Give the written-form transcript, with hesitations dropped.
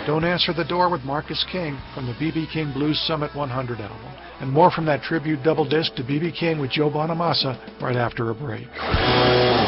Don't Answer the Door with Marcus King from the B.B. King Blues Summit 100 album. And more from that tribute double disc to B.B. King with Joe Bonamassa right after a break.